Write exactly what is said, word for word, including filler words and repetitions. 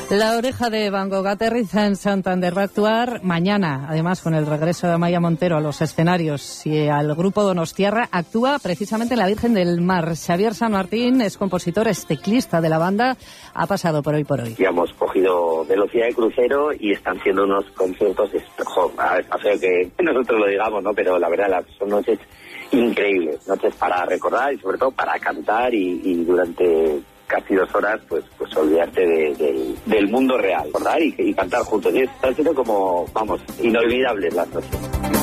La Oreja de Van Gogh aterriza en Santander. Va a actuar mañana, además con el regreso de Amaia Montero a los escenarios y al grupo Donostiarra. Actúa precisamente la Virgen del Mar. Xavier San Martín es compositor, es teclista de la banda. Ha pasado por Hoy por Hoy. Ya hemos cogido velocidad de crucero y están siendo unos conciertos, jo, a ver, feo que nosotros lo digamos, ¿no? Pero la verdad, las, son noches increíbles, noches para recordar y sobre todo para cantar y, y durante casi dos horas, pues pues olvidarte de, de, del mundo real, ¿verdad? Y, y cantar juntos. Y está siendo como, vamos, inolvidables las noches.